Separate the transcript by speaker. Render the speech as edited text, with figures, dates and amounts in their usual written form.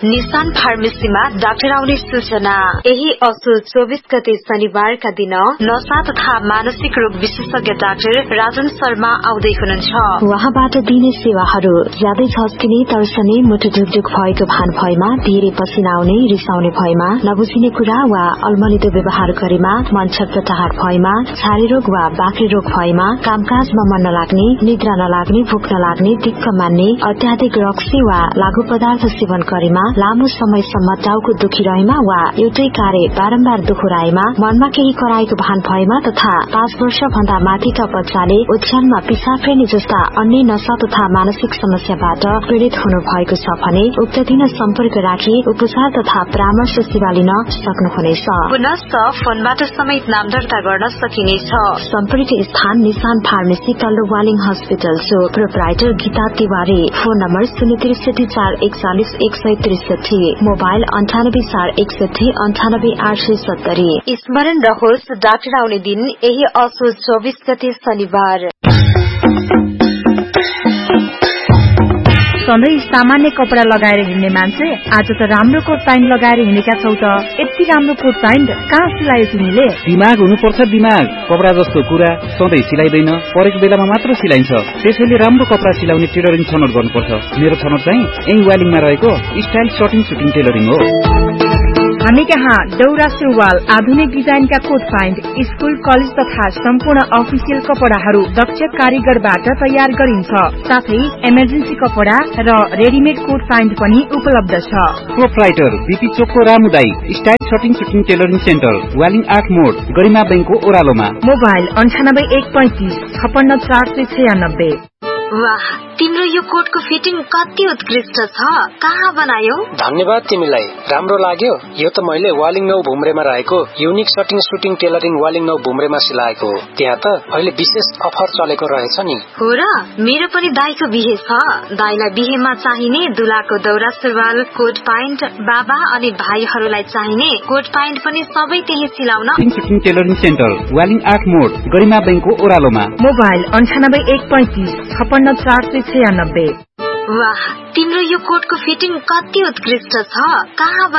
Speaker 1: निशान फार्मेसीमा doctor आउने सूचना। यही असोज 24 गते शनिबारका दिन नशा तथा मानसिक रोग विशेषज्ञ डाक्टर राजन शर्मा आउँदै हुनुहुन्छ।
Speaker 2: उहाँबाट दिने सेवाहरू ज्यादै झस्किने, तर्सने, मुटु ढुकढुक भएको भान भएमा, धेरै पसिना आउने, रिसाउने भएमा, नबुझिने कुरा वा अल्मलिदो व्यवहार गरेमा, मन छटपटाहट भएमा, छारे रोग वा बाक्रे रोग भएमा, कामकाजमा मन नलाग्ने, निद्रा नलाग्ने, भूख नलाग्ने, दिक्क मान्ने, अत्याधिक रक्सी वा लागू पदार्थ सेवन गरेमा, लामो समयसम्म टाउको दुखिरहेमा वा एउटै कार्य बारम्बार दोहोराएमा, मनमा केही कराएको भान भएमा तथा 5 वर्ष भन्दा माथिका बच्चाले ओछ्यानमा पिसाब फेर्ने जस्ता अन्य नशा तथा मानसिक समस्याबाट पीड़ित हुनु भएको छ भने उक्त दिन सम्पर्क राखी उपचार तथा परामर्श सेवा लिन सक्नुहुनेछ।
Speaker 1: पुनश्च फोनबाट समेत नाम दर्ता गर्न सकिनेछ।
Speaker 2: सम्पर्क स्थान निशान फार्मेसी तल्लो Waling hospital so. Proprietor Gita Tiwari. Phone number 063 441 163। Mobile 98 461 98 870।
Speaker 1: स्मरण रहोस्, डाक्टर आउने दिन यही असोज 24 गते शनिबार।
Speaker 3: सधैँ सामान्य कपड़ा लगाएर हिँड्ने मान्छे आज त राम्रो कोट प्यान्ट लगाएर हिँडेका छौ त। यति राम्रो कोट प्यान्ट कहाँ सिलायो तिमीले?
Speaker 4: दिमाग हुनुपर्छ दिमाग। कपड़ा जस्तो कुरा सधैँ सिलाइदैन, परेको बेलामा मात्र सिलाइन्छ। त्यसैले राम्रो कपड़ा सिलाउने टेलरिङ छनौट गर्नुपर्छ। मेरो छनौट चाहिँ यही वालिङमा रहेको स्टाइल शर्टिङ सुटिङ टेलरिङ हो।
Speaker 3: हामी कहाँ दौरा सुरुवाल, आधुनिक डिजाइनका कोट प्यान्ट, स्कूल कलेज तथा सम्पूर्ण अफिसियल कपड़ाहरू दक्ष कारीगरबाट तयार गरिन्छ। साथै इमर्जेन्सी कपड़ा र रेडिमेड कोट प्यान्ट पनि उपलब्ध छ।
Speaker 4: प्रोप्राइटर बीपी चोकको रामुदाई style शर्टिङ shooting tailoring centre, Waling 8 मोड, गरिमा बैंकको ओह्रालोमा।
Speaker 3: मोबाइल 98 135 56 496।
Speaker 1: वाह, तिम्रो यो कोटको फिटिङ कति उत्कृष्ट छ। कहाँ बनायौ?
Speaker 5: धन्यवाद तिमीलाई। राम्रो लाग्यो? यो त मैले वालिङ 9 भुम्रेमा रहेको युनिक शर्टिङ सुटिङ टेलरिङ वालिङ 9 भुम्रेमा सिलाएको हो। त्यहाँ त अहिले विशेष अफर चलेको रहेछ नि।
Speaker 1: हो र? मेरो पनि दाइको बिहे छ। दाइलाई बिहेमा चाहिने दुलाको दौरा सुरुवाल, कोट प्यान्ट, बाबा अनि भाइहरूलाई चाहिने कोट प्यान्ट पनि सबै त्यही सिलाउन।
Speaker 4: सुटिङ टेलरिङ सेन्टर, वालिङ 8 मोड, गरिमा बैंकको ओह्रालोमा।
Speaker 3: मोबाइल 98 135 56 496।
Speaker 1: वाह, तिम्रो यो कोटको फिटिङ कति उत्कृष्ट छ। कहाँ